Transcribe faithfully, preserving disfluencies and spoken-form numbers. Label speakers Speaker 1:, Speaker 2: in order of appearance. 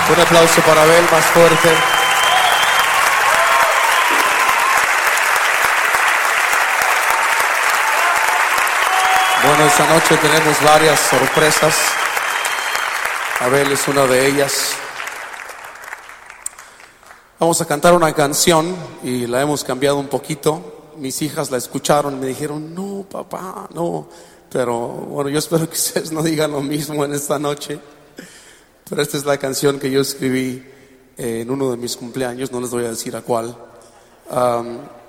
Speaker 1: Un aplauso para Abel, más fuerte. Bueno, esta noche tenemos varias sorpresas. Abel es una de ellas. Vamos a cantar una canción y la hemos cambiado un poquito. Mis hijas la escucharon y me dijeron, no, papá, no. Pero bueno, yo espero que ustedes no digan lo mismo en esta noche. Pero esta es la canción que yo escribí en uno de mis cumpleaños, no les voy a decir a cuál. Um,